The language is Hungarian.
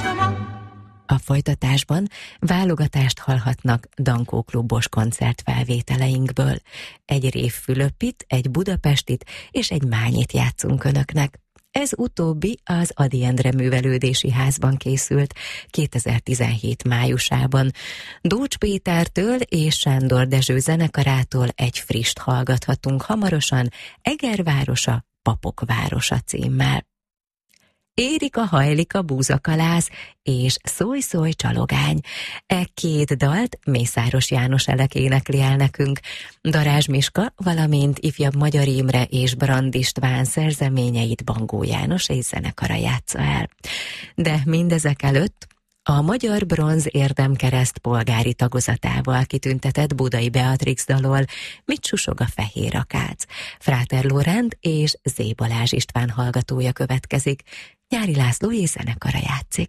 A folytatásban válogatást hallhatnak Dankó klubos koncertfelvételeinkből. Egy Révfülöpit, egy budapestit és egy mányit játszunk önöknek. Ez utóbbi az Ady Endre Művelődési Házban készült 2017 májusában. Dócs Pétertől és Sándor Dezső zenekarától egy frist hallgathatunk hamarosan, Eger városa, Papok városa címmel. Érika hajlika búzakaláz és Szólj szólj csalogány. E két dalt Mészáros János Elek énekli el nekünk. Darázs Miska, valamint ifjabb Magyar Imre és Brand István szerzeményeit Bangó János és zenekara játsza el. De mindezek előtt a Magyar Bronz Érdemkereszt polgári tagozatával kitüntetett Budai Beatrix dalol Mit susog a fehér akác. Fráter Lóránd és Zé Balázs István hallgatója következik. Nyári László és zenekara játszik.